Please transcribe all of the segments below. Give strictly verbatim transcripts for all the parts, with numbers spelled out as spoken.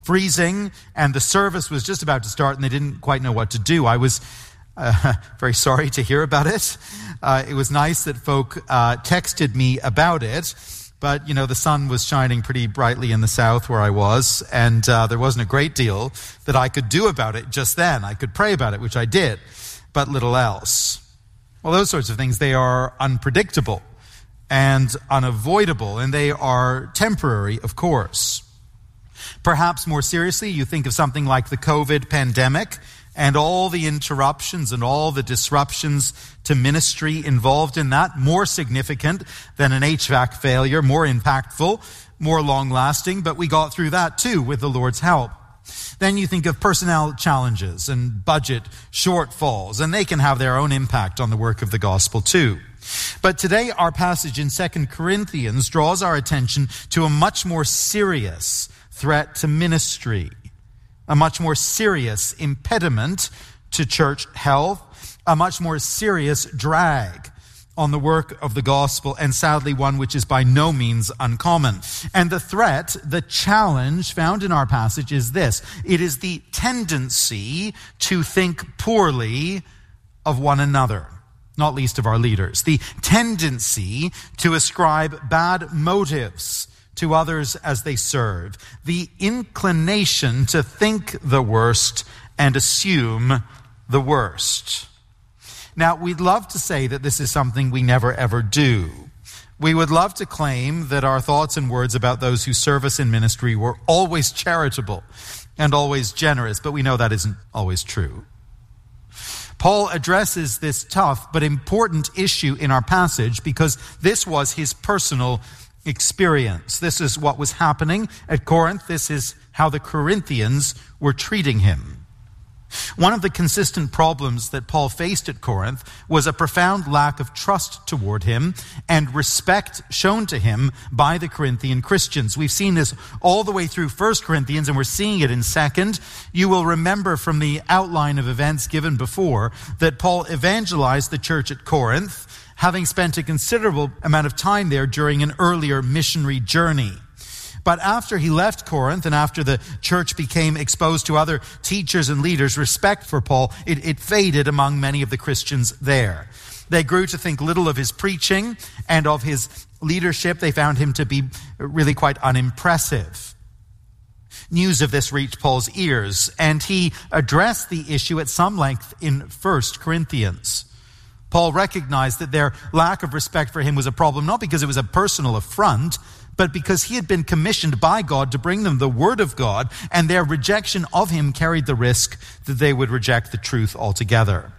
freezing, and the service was just about to start, and they didn't quite know what to do. I was uh, very sorry to hear about it. Uh, it was nice that folk uh, texted me about it, but, you know, the sun was shining pretty brightly in the south where I was, and uh, there wasn't a great deal that I could do about it just then. I could pray about it, which I did, but little else. Well, those sorts of things, they are unpredictable and unavoidable, and they are temporary, of course. Perhaps more seriously, you think of something like the COVID pandemic and all the interruptions and all the disruptions to ministry involved in that, more significant than an H V A C failure, more impactful, more long-lasting, but we got through that too with the Lord's help. Then you think of personnel challenges and budget shortfalls, and they can have their own impact on the work of the gospel too. But today our passage in Second Corinthians draws our attention to a much more serious threat to ministry, a much more serious impediment to church health, a much more serious drag on the work of the gospel, and sadly one which is by no means uncommon. And the threat, the challenge found in our passage is this. It is the tendency to think poorly of one another, not least of our leaders. The tendency to ascribe bad motives to others as they serve. The inclination to think the worst and assume the worst. Now, we'd love to say that this is something we never ever do. We would love to claim that our thoughts and words about those who serve us in ministry were always charitable and always generous, but we know that isn't always true. Paul addresses this tough but important issue in our passage because this was his personal experience. This is what was happening at Corinth. This is how the Corinthians were treating him. One of the consistent problems that Paul faced at Corinth was a profound lack of trust toward him and respect shown to him by the Corinthian Christians. We've seen this all the way through First Corinthians, and we're seeing it in Second. You will remember from the outline of events given before that Paul evangelized the church at Corinth, having spent a considerable amount of time there during an earlier missionary journey. But after he left Corinth and after the church became exposed to other teachers and leaders, respect for Paul, it, it faded among many of the Christians there. They grew to think little of his preaching and of his leadership. They found him to be really quite unimpressive. News of this reached Paul's ears, and he addressed the issue at some length in First Corinthians. Paul recognized that their lack of respect for him was a problem, not because it was a personal affront, but because he had been commissioned by God to bring them the word of God, and their rejection of him carried the risk that they would reject the truth altogether.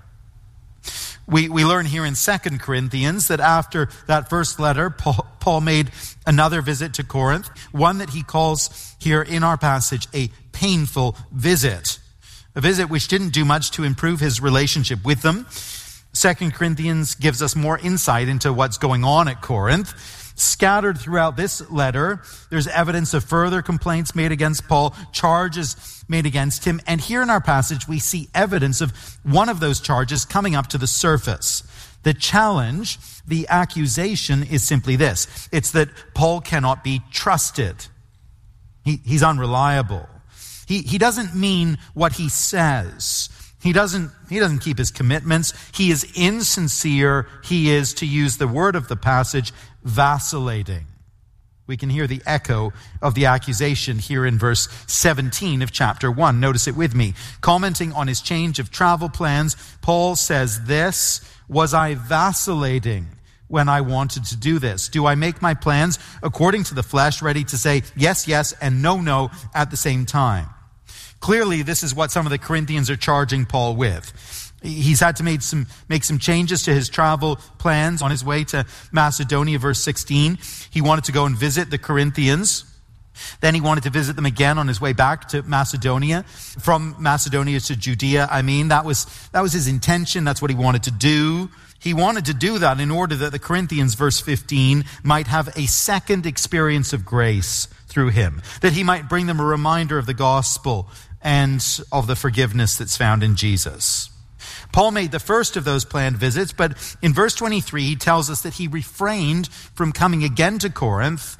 We, we learn here in Second Corinthians that after that first letter, Paul, Paul made another visit to Corinth, one that he calls here in our passage a painful visit, a visit which didn't do much to improve his relationship with them. Second Corinthians gives us more insight into what's going on at Corinth. Scattered throughout this letter, there's evidence of further complaints made against Paul, charges made against him. And here in our passage, we see evidence of one of those charges coming up to the surface. The challenge, the accusation is simply this. It's that Paul cannot be trusted. He, he's unreliable. He, he doesn't mean what he says. He doesn't, he doesn't keep his commitments. He is insincere. He is, to use the word of the passage, vacillating. We can hear the echo of the accusation here in verse seventeen of chapter one. Notice it with me. Commenting on his change of travel plans, Paul says this, "Was I vacillating when I wanted to do this? Do I make my plans according to the flesh, ready to say yes, yes, and no, no at the same time?" Clearly, this is what some of the Corinthians are charging Paul with. He's had to make some, make some changes to his travel plans on his way to Macedonia, verse sixteen. He wanted to go and visit the Corinthians. Then he wanted to visit them again on his way back to Macedonia. From Macedonia to Judea, I mean, that was, that was his intention. That's what he wanted to do. He wanted to do that in order that the Corinthians, verse fifteen, might have a second experience of grace through him, that he might bring them a reminder of the gospel and of the forgiveness that's found in Jesus. Paul made the first of those planned visits, but in verse twenty-three, he tells us that he refrained from coming again to Corinth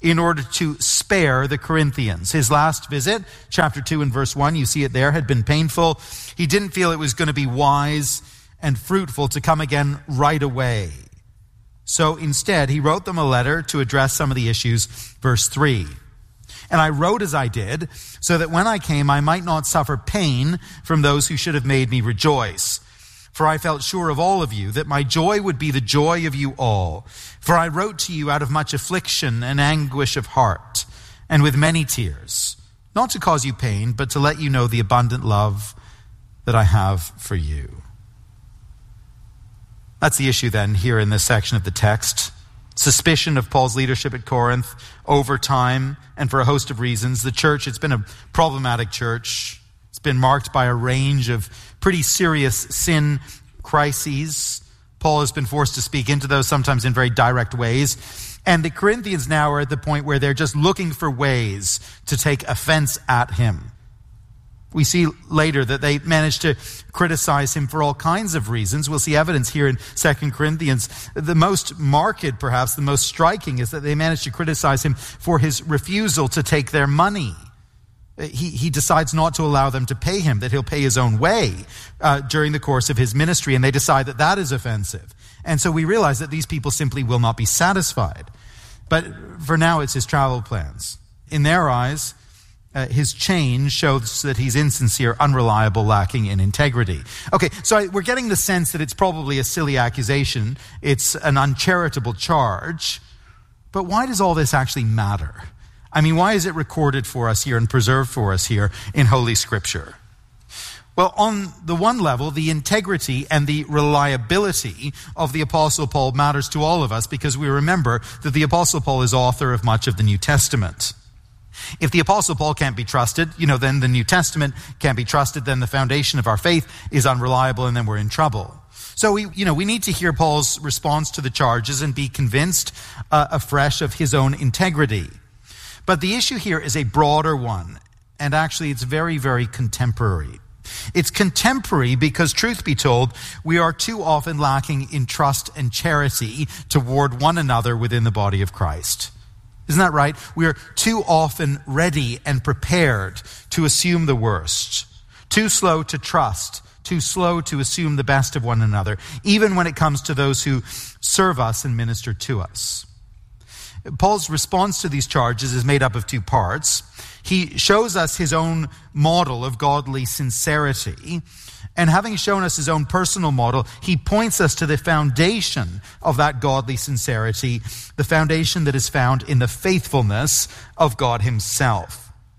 in order to spare the Corinthians. His last visit, chapter two and verse one, you see it there, had been painful. He didn't feel it was going to be wise and fruitful to come again right away. So instead, he wrote them a letter to address some of the issues. Verse three, and I wrote as I did, so that when I came, I might not suffer pain from those who should have made me rejoice. For I felt sure of all of you that my joy would be the joy of you all. For I wrote to you out of much affliction and anguish of heart, and with many tears, not to cause you pain, but to let you know the abundant love that I have for you. That's the issue then here in this section of the text. Suspicion of Paul's leadership at Corinth over time and for a host of reasons. The church, it's been a problematic church. It's been marked by a range of pretty serious sin crises. Paul has been forced to speak into those, sometimes in very direct ways. And the Corinthians now are at the point where they're just looking for ways to take offense at him. We see later that they managed to criticize him for all kinds of reasons. We'll see evidence here in Second Corinthians. The most marked, perhaps the most striking, is that they managed to criticize him for his refusal to take their money. He, he decides not to allow them to pay him, that he'll pay his own way uh, during the course of his ministry, and they decide that that is offensive. And so we realize that these people simply will not be satisfied. But for now, it's his travel plans. In their eyes, uh, his change shows that he's insincere, unreliable, lacking in integrity. Okay, so I, we're getting the sense that it's probably a silly accusation. It's an uncharitable charge. But why does all this actually matter? I mean, why is it recorded for us here and preserved for us here in Holy Scripture? Well, on the one level, the integrity and the reliability of the Apostle Paul matters to all of us because we remember that the Apostle Paul is author of much of the New Testament. If the Apostle Paul can't be trusted, you know, then the New Testament can't be trusted, then the foundation of our faith is unreliable, and then we're in trouble. So we, you know, we need to hear Paul's response to the charges and be convinced uh, afresh of his own integrity. But the issue here is a broader one, and actually it's very, very contemporary. It's contemporary because, truth be told, we are too often lacking in trust and charity toward one another within the body of Christ. Isn't that right? We are too often ready and prepared to assume the worst, too slow to trust, too slow to assume the best of one another, even when it comes to those who serve us and minister to us. Paul's response to these charges is made up of two parts. He shows us his own model of godly sincerity, and having shown us his own personal model, he points us to the foundation of that godly sincerity, the foundation that is found in the faithfulness of God himself.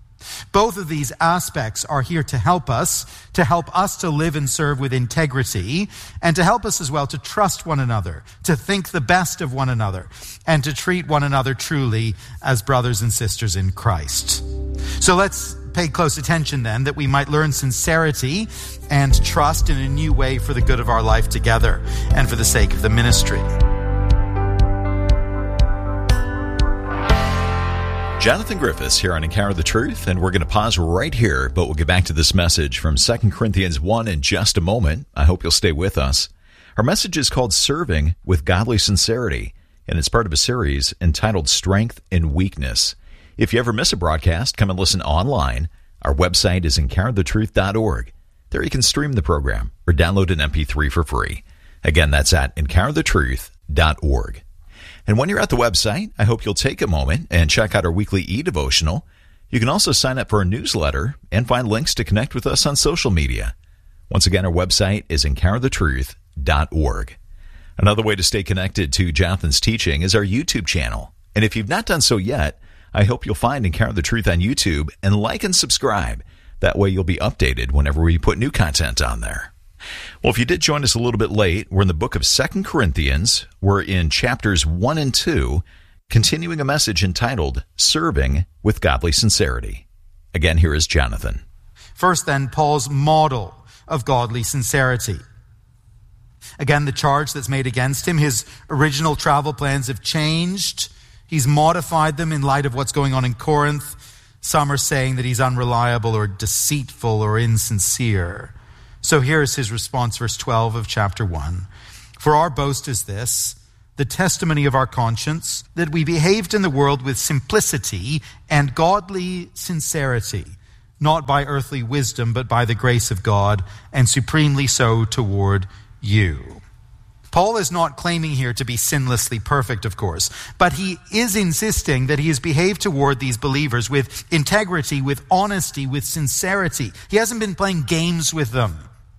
Both of these aspects are here to help us, to help us to live and serve with integrity, and to help us as well to trust one another, to think the best of one another, and to treat one another truly as brothers and sisters in Christ. So let's pay close attention then, that we might learn sincerity and trust in a new way for the good of our life together and for the sake of the ministry. Jonathan Griffiths here on Encounter the Truth, and we're going to pause right here, but we'll get back to this message from Second Corinthians one in just a moment. I hope you'll stay with us. Our message is called Serving with Godly Sincerity, and it's part of a series entitled Strength in Weakness. If you ever miss a broadcast, come and listen online. Our website is encounter the truth dot org. There you can stream the program or download an M P three for free. Again, that's at encounter the truth dot org. And when you're at the website, I hope you'll take a moment and check out our weekly e-devotional. You can also sign up for our newsletter and find links to connect with us on social media. Once again, our website is encounter the truth dot org. Another way to stay connected to Jonathan's teaching is our YouTube channel. And if you've not done so yet, I hope you'll find Encounter the Truth on YouTube and like and subscribe. That way you'll be updated whenever we put new content on there. Well, if you did join us a little bit late, we're in the book of Second Corinthians. We're in chapters one and two, continuing a message entitled Serving with Godly Sincerity. Again, here is Jonathan. First then, Paul's model of godly sincerity. Again, the charge that's made against him, his original travel plans have changed. He's modified them in light of what's going on in Corinth. Some are saying that he's unreliable or deceitful or insincere. So here's his response, verse twelve of chapter one. For our boast is this, the testimony of our conscience, that we behaved in the world with simplicity and godly sincerity, not by earthly wisdom, but by the grace of God, and supremely so toward you. Paul is not claiming here to be sinlessly perfect, of course, but he is insisting that he has behaved toward these believers with integrity, with honesty, with sincerity. He hasn't been playing games with them.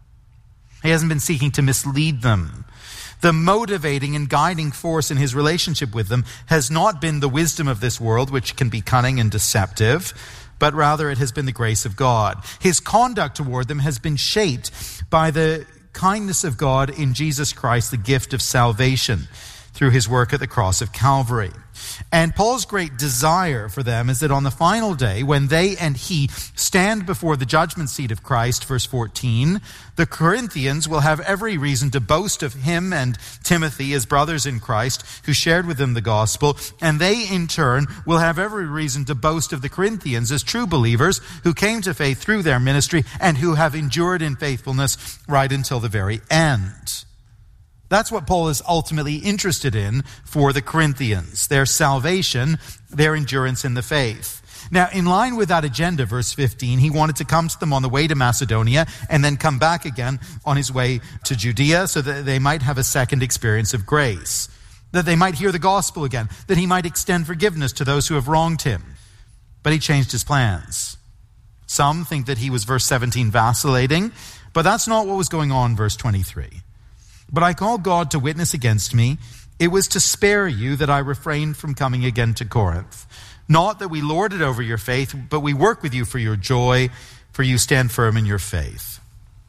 He hasn't been seeking to mislead them. The motivating and guiding force in his relationship with them has not been the wisdom of this world, which can be cunning and deceptive, but rather it has been the grace of God. His conduct toward them has been shaped by the kindness of God in Jesus Christ, the gift of salvation through his work at the cross of Calvary. And Paul's great desire for them is that on the final day, when they and he stand before the judgment seat of Christ, verse fourteen, the Corinthians will have every reason to boast of him and Timothy as brothers in Christ who shared with them the gospel, and they in turn will have every reason to boast of the Corinthians as true believers who came to faith through their ministry and who have endured in faithfulness right until the very end. That's what Paul is ultimately interested in for the Corinthians, their salvation, their endurance in the faith. Now, in line with that agenda, verse fifteen, he wanted to come to them on the way to Macedonia and then come back again on his way to Judea so that they might have a second experience of grace, that they might hear the gospel again, that he might extend forgiveness to those who have wronged him. But he changed his plans. Some think that he was, verse seventeen, vacillating, but that's not what was going on, verse twenty-three. But I called God to witness against me. It was to spare you that I refrained from coming again to Corinth. Not that we lord it over your faith, but we work with you for your joy, for you stand firm in your faith.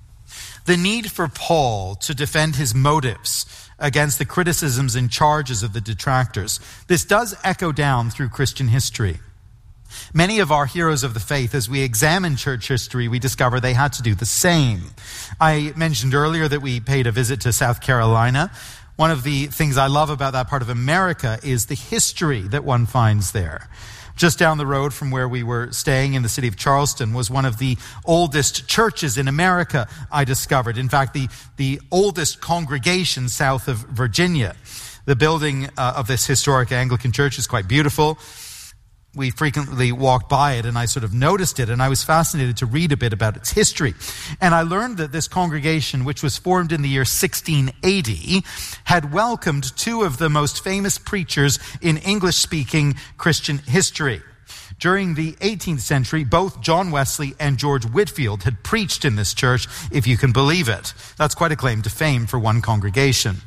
The need for Paul to defend his motives against the criticisms and charges of the detractors, this does echo down through Christian history. Many of our heroes of the faith, as we examine church history, we discover they had to do the same. I mentioned earlier that we paid a visit to South Carolina. One of the things I love about that part of America is the history that one finds there. Just down the road from where we were staying in the city of Charleston was one of the oldest churches in America, I discovered. In fact, the, the oldest congregation south of Virginia. The building uh, of this historic Anglican church is quite beautiful. We frequently walked by it, and I sort of noticed it, and I was fascinated to read a bit about its history. And I learned that this congregation, which was formed in the year sixteen eighty, had welcomed two of the most famous preachers in English-speaking Christian history. During the eighteenth century, both John Wesley and George Whitefield had preached in this church, if you can believe it. That's quite a claim to fame for one congregation.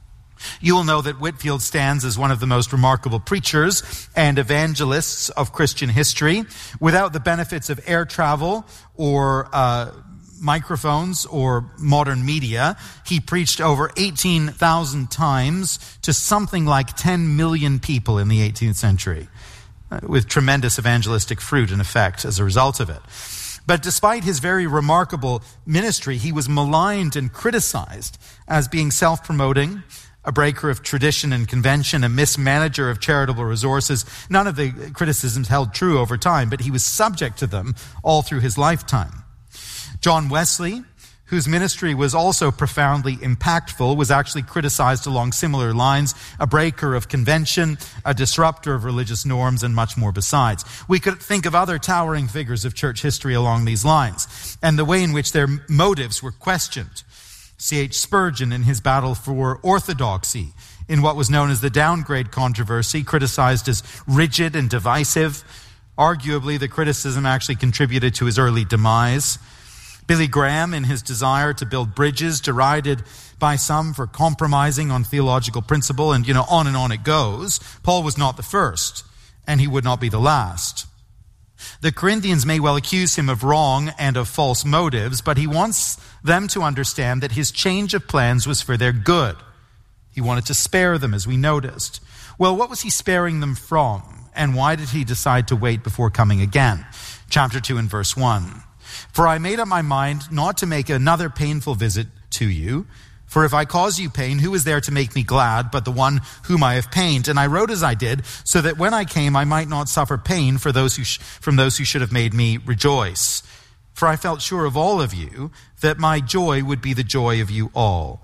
You will know that Whitefield stands as one of the most remarkable preachers and evangelists of Christian history. Without the benefits of air travel or uh, microphones or modern media, he preached over eighteen thousand times to something like ten million people in the eighteenth century, uh, with tremendous evangelistic fruit and effect as a result of it. But despite his very remarkable ministry, he was maligned and criticized as being self-promoting, a breaker of tradition and convention, a mismanager of charitable resources. None of the criticisms held true over time, but he was subject to them all through his lifetime. John Wesley, whose ministry was also profoundly impactful, was actually criticized along similar lines, a breaker of convention, a disruptor of religious norms, and much more besides. We could think of other towering figures of church history along these lines, and the way in which their motives were questioned. C H Spurgeon, in his battle for orthodoxy, in what was known as the downgrade controversy, criticized as rigid and divisive. Arguably, the criticism actually contributed to his early demise. Billy Graham, in his desire to build bridges, derided by some for compromising on theological principle, and, you know, on and on it goes. Paul was not the first, and he would not be the last. The Corinthians may well accuse him of wrong and of false motives, but he wants them to understand that his change of plans was for their good. He wanted to spare them, as we noticed. Well, what was he sparing them from? And why did he decide to wait before coming again? Chapter two and verse one. For I made up my mind not to make another painful visit to you. For if I cause you pain, who is there to make me glad but the one whom I have pained? And I wrote as I did, so that when I came I might not suffer pain for those who sh- from those who should have made me rejoice. For I felt sure of all of you that my joy would be the joy of you all.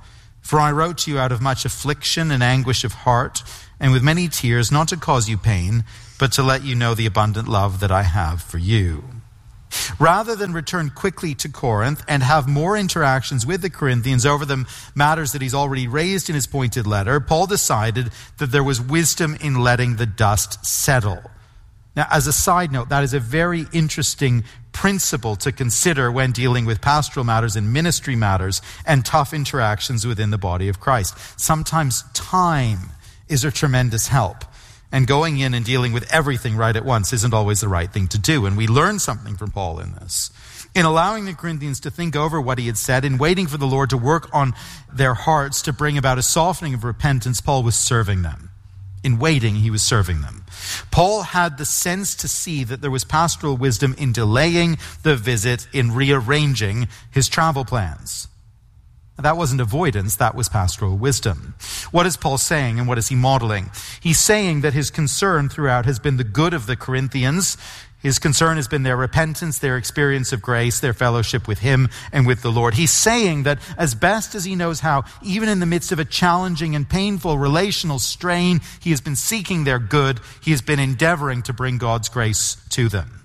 For I wrote to you out of much affliction and anguish of heart, and with many tears, not to cause you pain, but to let you know the abundant love that I have for you. Rather than return quickly to Corinth and have more interactions with the Corinthians over the matters that he's already raised in his pointed letter, Paul decided that there was wisdom in letting the dust settle. Now, as a side note, that is a very interesting principle to consider when dealing with pastoral matters and ministry matters and tough interactions within the body of Christ. Sometimes time is a tremendous help, and going in and dealing with everything right at once isn't always the right thing to do, and we learn something from Paul in this. In allowing the Corinthians to think over what he had said, in waiting for the Lord to work on their hearts to bring about a softening of repentance, Paul was serving them. In waiting, he was serving them. Paul had the sense to see that there was pastoral wisdom in delaying the visit, in rearranging his travel plans. That wasn't avoidance, that was pastoral wisdom. What is Paul saying and what is he modeling? He's saying that his concern throughout has been the good of the Corinthians. His concern has been their repentance, their experience of grace, their fellowship with him and with the Lord. He's saying that as best as he knows how, even in the midst of a challenging and painful relational strain, he has been seeking their good. He has been endeavoring to bring God's grace to them.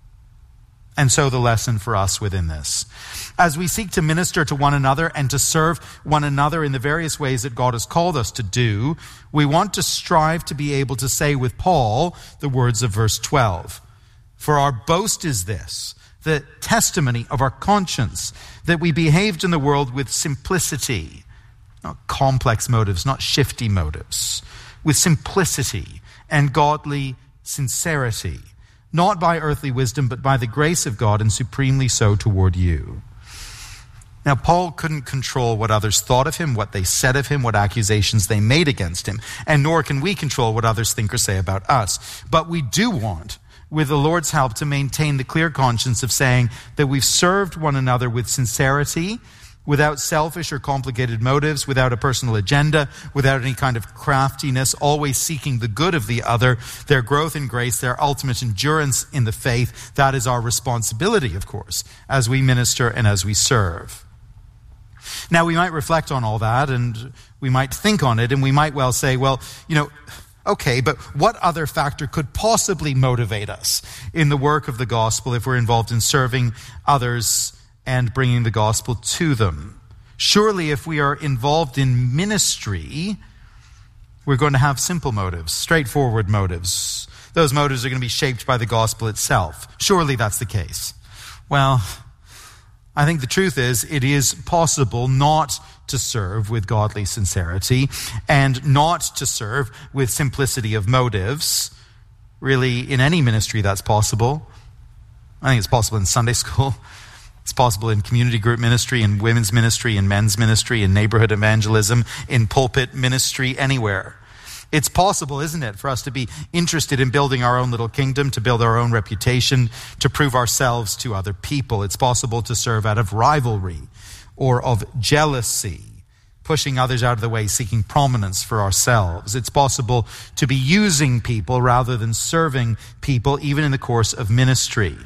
And so the lesson for us within this. As we seek to minister to one another and to serve one another in the various ways that God has called us to do, we want to strive to be able to say with Paul the words of verse twelve. For our boast is this, the testimony of our conscience, that we behaved in the world with simplicity, not complex motives, not shifty motives, with simplicity and godly sincerity, not by earthly wisdom, but by the grace of God, and supremely so toward you. Now, Paul couldn't control what others thought of him, what they said of him, what accusations they made against him, and nor can we control what others think or say about us. But we do want, with the Lord's help, to maintain the clear conscience of saying that we've served one another with sincerity, without selfish or complicated motives, without a personal agenda, without any kind of craftiness, always seeking the good of the other, their growth in grace, their ultimate endurance in the faith. That is our responsibility, of course, as we minister and as we serve. Now, we might reflect on all that, and we might think on it, and we might well say, well, you know, okay, but what other factor could possibly motivate us in the work of the gospel if we're involved in serving others and bringing the gospel to them? Surely if we are involved in ministry, we're going to have simple motives, straightforward motives. Those motives are going to be shaped by the gospel itself. Surely that's the case. Well, I think the truth is it is possible not to serve with godly sincerity and not to serve with simplicity of motives. Really, in any ministry that's possible. I think it's possible in Sunday school. It's possible in community group ministry, in women's ministry, in men's ministry, in neighborhood evangelism, in pulpit ministry, anywhere. It's possible, isn't it, for us to be interested in building our own little kingdom, to build our own reputation, to prove ourselves to other people. It's possible to serve out of rivalry or of jealousy, pushing others out of the way, seeking prominence for ourselves. It's possible to be using people rather than serving people, even in the course of ministry.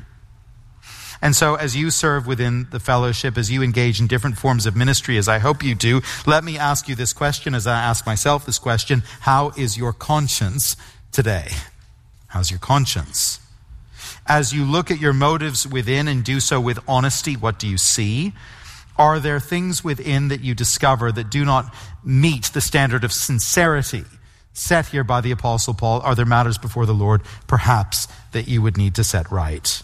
And so as you serve within the fellowship, as you engage in different forms of ministry, as I hope you do, let me ask you this question, as I ask myself this question: how is your conscience today? How's your conscience? As you look at your motives within and do so with honesty, what do you see? Are there things within that you discover that do not meet the standard of sincerity set here by the Apostle Paul? Are there matters before the Lord, perhaps, that you would need to set right?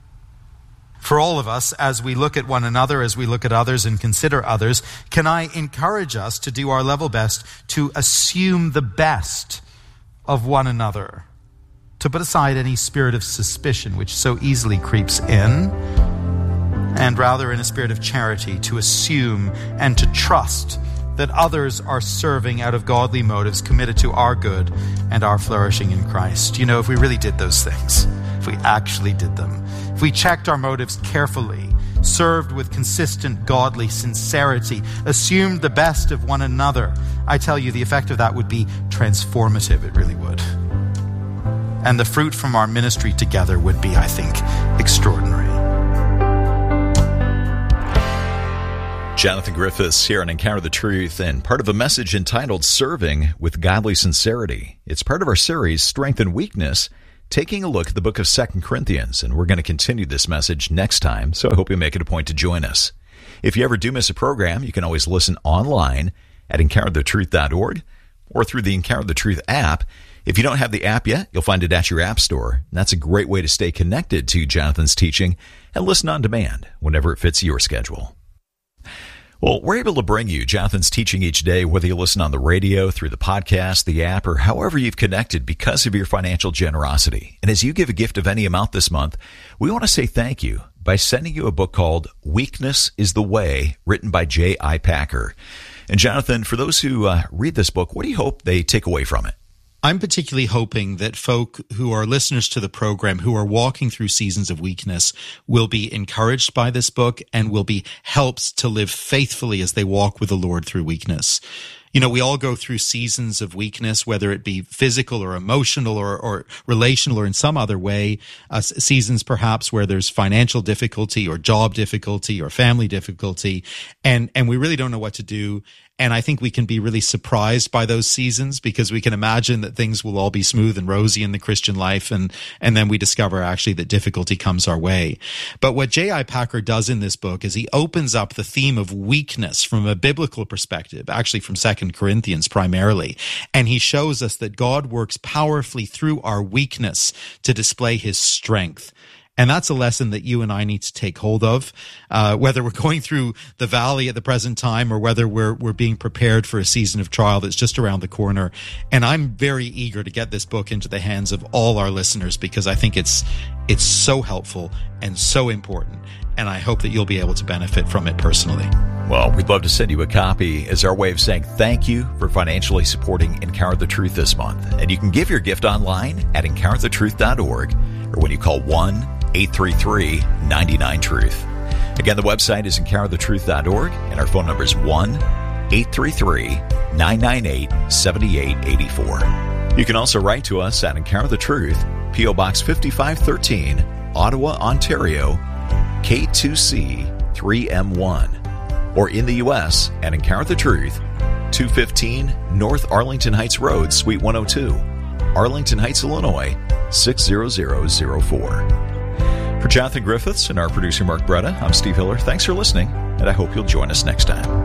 For all of us, as we look at one another, as we look at others and consider others, can I encourage us to do our level best to assume the best of one another, to put aside any spirit of suspicion which so easily creeps in, and rather in a spirit of charity to assume and to trust that others are serving out of godly motives committed to our good and our flourishing in Christ. You know, if we really did those things, if we actually did them, if we checked our motives carefully, served with consistent godly sincerity, assumed the best of one another, I tell you, the effect of that would be transformative. It really would. And the fruit from our ministry together would be, I think, extraordinary. Jonathan Griffiths here on Encounter the Truth, and part of a message entitled Serving with Godly Sincerity. It's part of our series, Strength and Weakness, taking a look at the book of Second Corinthians, and we're going to continue this message next time, so I hope you make it a point to join us. If you ever do miss a program, you can always listen online at encounter the truth dot org or through the Encounter the Truth app. If you don't have the app yet, you'll find it at your app store, and that's a great way to stay connected to Jonathan's teaching and listen on demand whenever it fits your schedule. Well, we're able to bring you Jonathan's teaching each day, whether you listen on the radio, through the podcast, the app, or however you've connected because of your financial generosity. And as you give a gift of any amount this month, we want to say thank you by sending you a book called Weakness is the Way, written by J I Packer. And Jonathan, for those who uh, read this book, what do you hope they take away from it? I'm particularly hoping that folk who are listeners to the program, who are walking through seasons of weakness, will be encouraged by this book and will be helped to live faithfully as they walk with the Lord through weakness. You know, we all go through seasons of weakness, whether it be physical or emotional or, or relational or in some other way, uh, seasons perhaps where there's financial difficulty or job difficulty or family difficulty, and, and we really don't know what to do. And I think we can be really surprised by those seasons because we can imagine that things will all be smooth and rosy in the Christian life. And, and then we discover actually that difficulty comes our way. But what J I Packer does in this book is he opens up the theme of weakness from a biblical perspective, actually from Second Corinthians primarily. And he shows us that God works powerfully through our weakness to display his strength. And that's a lesson that you and I need to take hold of, uh, whether we're going through the valley at the present time or whether we're we're being prepared for a season of trial that's just around the corner. And I'm very eager to get this book into the hands of all our listeners because I think it's it's so helpful and so important. And I hope that you'll be able to benefit from it personally. Well, we'd love to send you a copy as our way of saying thank you for financially supporting Encounter the Truth this month. And you can give your gift online at encounter the truth dot org or when you call one eight three three, nine nine, truth. Again, the website is encounter the truth dot org, and our phone number is one eight three three, nine nine eight, seven eight eight four. You can also write to us at Encounter the Truth, P O Box fifty-five thirteen, Ottawa, Ontario, K two C three M one, or in the U S at Encounter the Truth, two fifteen North Arlington Heights Road, Suite one oh two, Arlington Heights, Illinois, six zero zero zero four. For Jonathan Griffiths and our producer Mark Bretta, I'm Steve Hiller. Thanks for listening, and I hope you'll join us next time.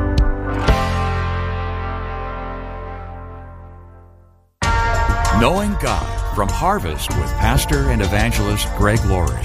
Knowing God from Harvest with Pastor and Evangelist Greg Laurie.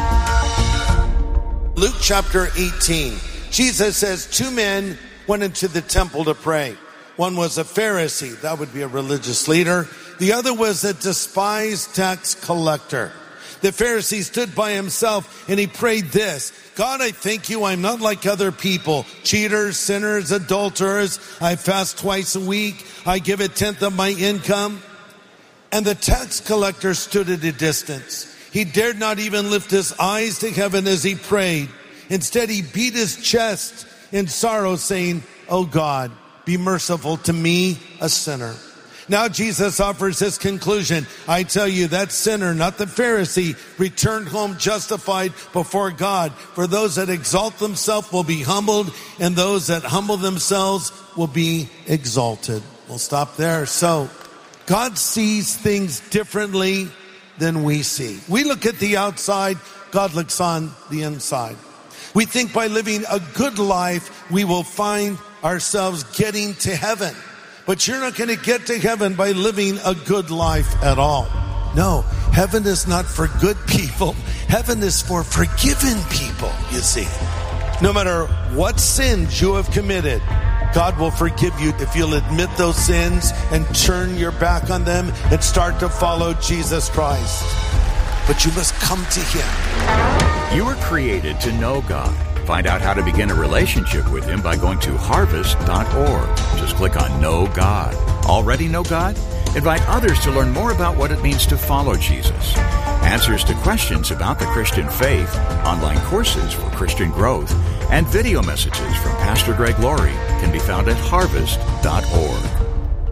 Luke chapter eighteen. Jesus says two men went into the temple to pray. One was a Pharisee, that would be a religious leader. The other was a despised tax collector. The Pharisee stood by himself and he prayed this: God, I thank you, I'm not like other people, cheaters, sinners, adulterers. I fast twice a week. I give a tenth of my income. And the tax collector stood at a distance. He dared not even lift his eyes to heaven as he prayed. Instead, he beat his chest in sorrow, saying, Oh God, be merciful to me, a sinner. Now Jesus offers his conclusion. I tell you, that sinner, not the Pharisee, returned home justified before God. For those that exalt themselves will be humbled, and those that humble themselves will be exalted. We'll stop there. So, God sees things differently than we see. We look at the outside, God looks on the inside. We think by living a good life, we will find ourselves getting to heaven. But you're not going to get to heaven by living a good life at all. No, heaven is not for good people. Heaven is for forgiven people, you see. No matter what sins you have committed, God will forgive you if you'll admit those sins and turn your back on them and start to follow Jesus Christ. But you must come to him. You were created to know God. Find out how to begin a relationship with him by going to harvest dot org. Just click on Know God. Already know God? Invite others to learn more about what it means to follow Jesus. Answers to questions about the Christian faith, online courses for Christian growth, and video messages from Pastor Greg Laurie can be found at harvest dot org.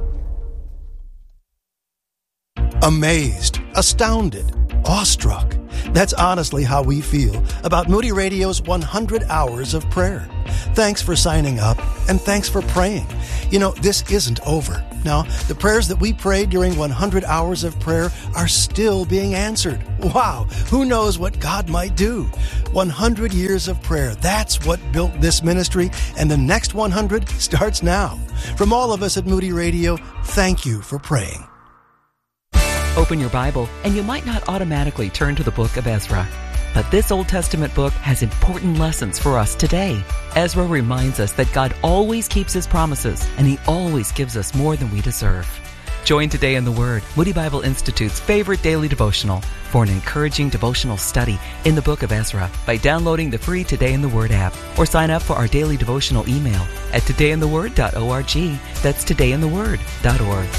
Amazed, astounded, awestruck. That's honestly how we feel about Moody Radio's one hundred hours of prayer. Thanks for signing up, and thanks for praying. You know, this isn't over. Now, the prayers that we prayed during one hundred hours of prayer are still being answered. Wow, who knows what God might do? one hundred years of prayer, that's what built this ministry, and the next one hundred starts now. From all of us at Moody Radio, thank you for praying. Open your Bible, and you might not automatically turn to the book of Ezra. But this Old Testament book has important lessons for us today. Ezra reminds us that God always keeps His promises, and He always gives us more than we deserve. Join Today in the Word, Moody Bible Institute's favorite daily devotional, for an encouraging devotional study in the book of Ezra by downloading the free Today in the Word app, or sign up for our daily devotional email at today in the word dot org. That's today in the word dot org.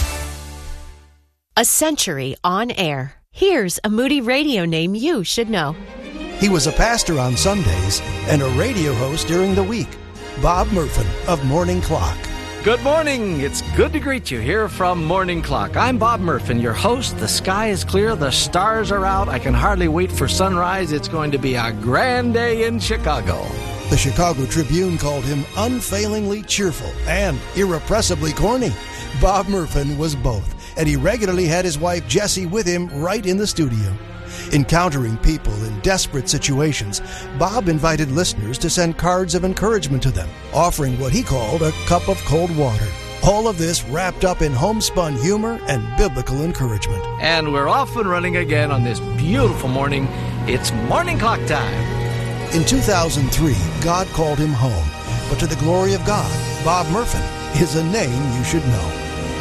A century on air. Here's a Moody Radio name you should know. He was a pastor on Sundays and a radio host during the week. Bob Murphin of Morning Clock. Good morning. It's good to greet you here from Morning Clock. I'm Bob Murphin, your host. The sky is clear. The stars are out. I can hardly wait for sunrise. It's going to be a grand day in Chicago. The Chicago Tribune called him unfailingly cheerful and irrepressibly corny. Bob Murphin was both, and he regularly had his wife Jessie with him right in the studio. Encountering people in desperate situations, Bob invited listeners to send cards of encouragement to them, offering what he called a cup of cold water. All of this wrapped up in homespun humor and biblical encouragement. And we're off and running again on this beautiful morning. It's Morning Clock time. In two thousand three, God called him home. But to the glory of God, Bob Murphin is a name you should know.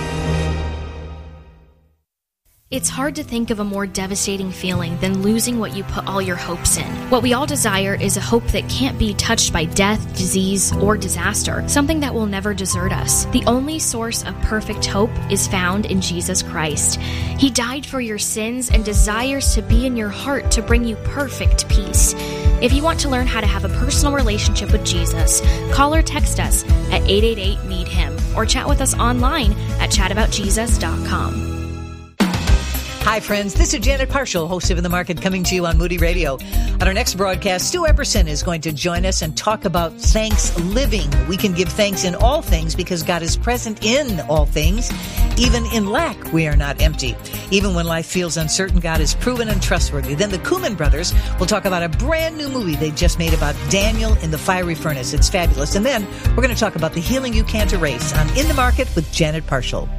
It's hard to think of a more devastating feeling than losing what you put all your hopes in. What we all desire is a hope that can't be touched by death, disease, or disaster, something that will never desert us. The only source of perfect hope is found in Jesus Christ. He died for your sins and desires to be in your heart to bring you perfect peace. If you want to learn how to have a personal relationship with Jesus, call or text us at eight eight eight, need him or chat with us online at chat about jesus dot com. Hi, friends. This is Janet Parshall, host of In the Market, coming to you on Moody Radio. On our next broadcast, Stu Epperson is going to join us and talk about thanks living. We can give thanks in all things because God is present in all things. Even in lack, we are not empty. Even when life feels uncertain, God is proven and trustworthy. Then the Kuhlman brothers will talk about a brand new movie they just made about Daniel in the fiery furnace. It's fabulous. And then we're going to talk about the healing you can't erase on In the Market with Janet Parshall.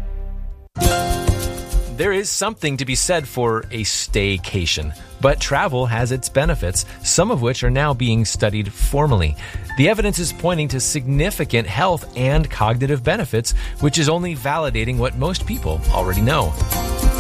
There is something to be said for a staycation, but travel has its benefits, some of which are now being studied formally. The evidence is pointing to significant health and cognitive benefits, which is only validating what most people already know.